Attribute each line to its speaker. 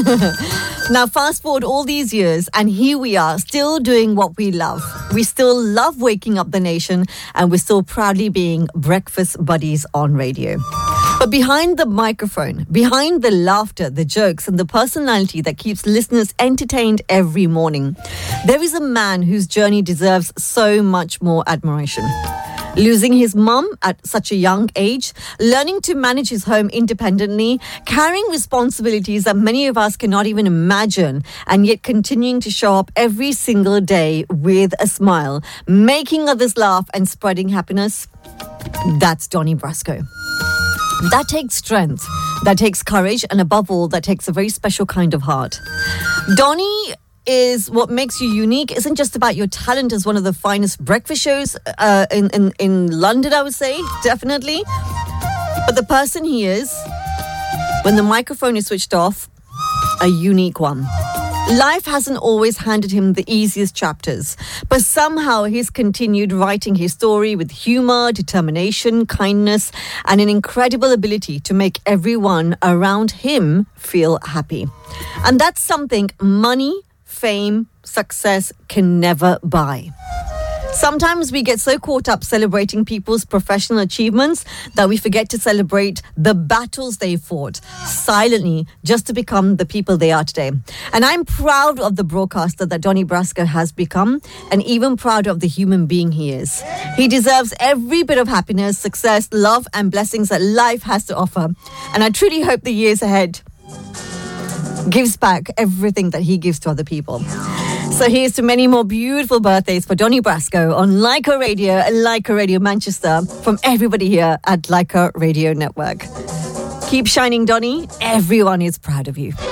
Speaker 1: Now, fast forward all these years, and here we are, still doing what we love. We still love waking up the nation, and we're still proudly being breakfast buddies on radio. But behind the microphone, behind the laughter, the jokes, and the personality that keeps listeners entertained every morning, there is a man whose journey deserves so much more admiration. Losing his mum at such a young age, learning to manage his home independently, carrying responsibilities that many of us cannot even imagine, and yet continuing to show up every single day with a smile, making others laugh and spreading happiness. That's Donnie Brasco. That takes strength, that takes courage, and above all, that takes a very special kind of heart. Donnie is what makes you unique. Isn't just about your talent as one of the finest breakfast shows in London, I would say, definitely. But the person he is, when the microphone is switched off, a unique one. Life hasn't always handed him the easiest chapters, but somehow he's continued writing his story with humor, determination, kindness, and an incredible ability to make everyone around him feel happy. And that's something money, fame, success can never buy. Sometimes we get so caught up celebrating people's professional achievements that we forget to celebrate the battles they fought silently just to become the people they are today. And I'm proud of the broadcaster that Donnie Brasco has become, and even prouder of the human being he is. He deserves every bit of happiness, success, love, and blessings that life has to offer. And I truly hope the years ahead gives back everything that he gives to other people. So here's to many more beautiful birthdays for Donnie Brasco on Leica Radio Manchester, from everybody here at Leica Radio Network. Keep shining, Donnie. Everyone is proud of you.